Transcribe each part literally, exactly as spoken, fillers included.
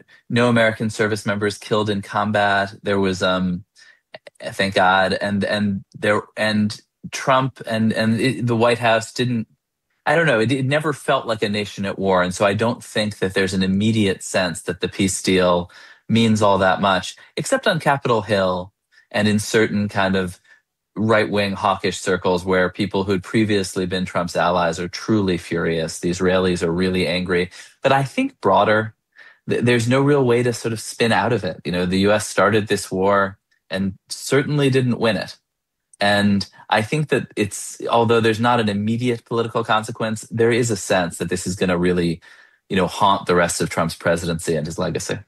no American service members killed in combat. There was, um, thank God, and and there and Trump and and it, the White House didn't. I don't know. It, it never felt like a nation at war, and so I don't think that there's an immediate sense that the peace deal means all that much, except on Capitol Hill and in certain kind of right-wing hawkish circles where people who'd previously been Trump's allies are truly furious. The Israelis are really angry. But I think broader, th- there's no real way to sort of spin out of it. You know, the U S started this war and certainly didn't win it. And I think that it's, although there's not an immediate political consequence, there is a sense that this is going to really, you know, haunt the rest of Trump's presidency and his legacy.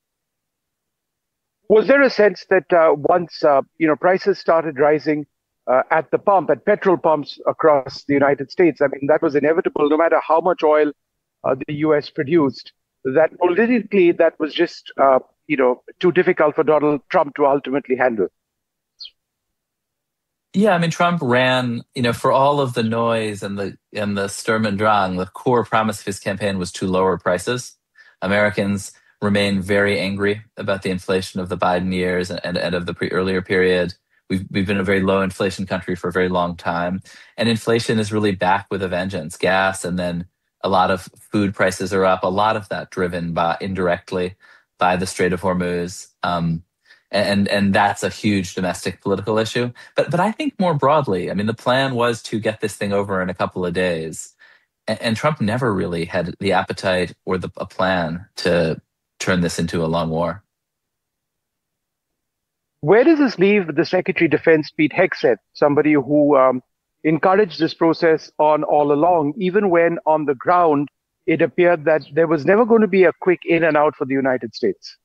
Was there a sense that uh, once uh, you know prices started rising uh, at the pump, at petrol pumps across the United States, I mean that was inevitable, no matter how much oil uh, the U S produced, that politically that was just uh, you know too difficult for Donald Trump to ultimately handle? Yeah, I mean, Trump ran, you know, for all of the noise and the and the Sturm und Drang, the core promise of his campaign was to lower prices. Americans remain very angry about the inflation of the Biden years and, and of the pre earlier period. We've we've been a very low inflation country for a very long time. And inflation is really back with a vengeance. Gas and then a lot of food prices are up, a lot of that driven by indirectly by the Strait of Hormuz. Um, and and that's a huge domestic political issue. But but I think more broadly, I mean, the plan was to get this thing over in a couple of days. And, and Trump never really had the appetite or the a plan to turn this into a long war. Where does this leave the Secretary of Defense, Pete Hegseth, somebody who um, encouraged this process on all along, even when on the ground it appeared that there was never going to be a quick in and out for the United States?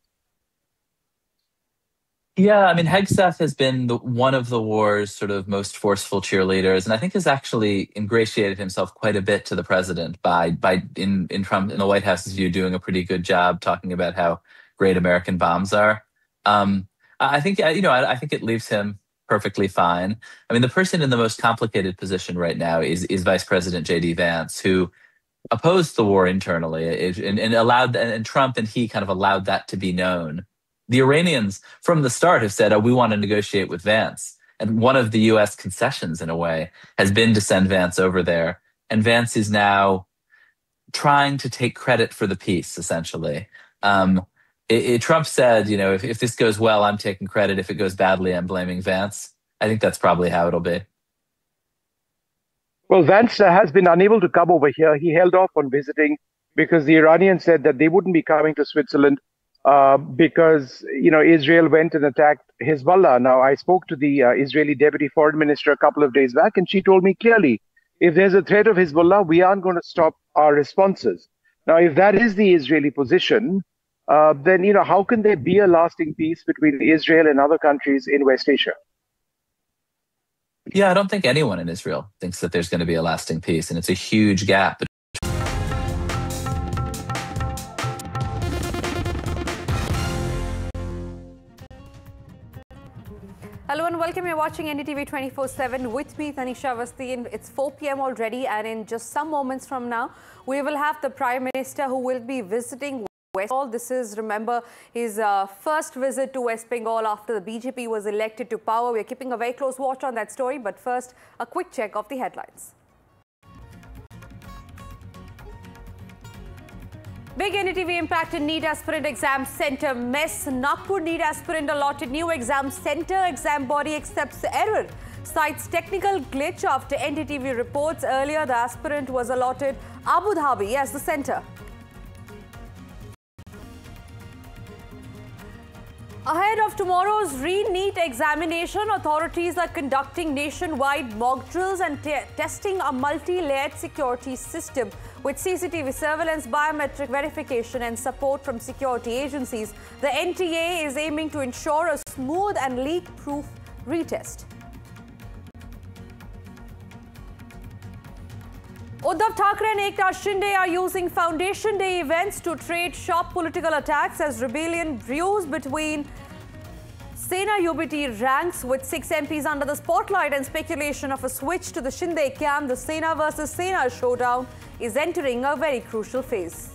Yeah, I mean, Hegseth has been the, one of the war's sort of most forceful cheerleaders, and I think has actually ingratiated himself quite a bit to the president by, by in in Trump in the White House's view, doing a pretty good job talking about how great American bombs are. Um, I think you know, I, I think it leaves him perfectly fine. I mean, the person in the most complicated position right now is is Vice President J D Vance, who opposed the war internally and, and allowed and Trump and he kind of allowed that to be known. The Iranians from the start have said, oh, we want to negotiate with Vance. And one of the U S concessions, in a way, has been to send Vance over there. And Vance is now trying to take credit for the peace, essentially. Um, it, it, Trump said, you know, if, if this goes well, I'm taking credit. If it goes badly, I'm blaming Vance. I think that's probably how it'll be. Well, Vance uh, has been unable to come over here. He held off on visiting because the Iranians said that they wouldn't be coming to Switzerland Uh, because, you know, Israel went and attacked Hezbollah. Now, I spoke to the uh, Israeli Deputy Foreign Minister a couple of days back, and she told me clearly, if there's a threat of Hezbollah, we aren't going to stop our responses. Now, if that is the Israeli position, uh, then, you know, how can there be a lasting peace between Israel and other countries in West Asia? Yeah, I don't think anyone in Israel thinks that there's going to be a lasting peace, and it's a huge gap. Hello and welcome. You're watching N D T V twenty-four seven with me, Tanisha Awasthi. It's four p m already, and in just some moments from now, we will have the Prime Minister who will be visiting West Bengal. This is, remember, his uh, first visit to West Bengal after the B J P was elected to power. We're keeping a very close watch on that story, but first, a quick check of the headlines. Big N D T V impact in NEET aspirant exam center mess. Nagpur NEET aspirant allotted new exam center. Exam body accepts error. Cites technical glitch after N D T V reports earlier the aspirant was allotted Abu Dhabi as the center. Ahead of tomorrow's re-NEET examination, authorities are conducting nationwide mock drills and te testing a multi-layered security system with C C T V surveillance, biometric verification and support from security agencies. The N T A is aiming to ensure a smooth and leak-proof retest. Uddhav Thackeray and Eknath Shinde are using Foundation Day events to trade sharp political attacks as rebellion brews between Sena U B T ranks with six M Ps under the spotlight and speculation of a switch to the Shinde camp. The Sena versus Sena showdown is entering a very crucial phase.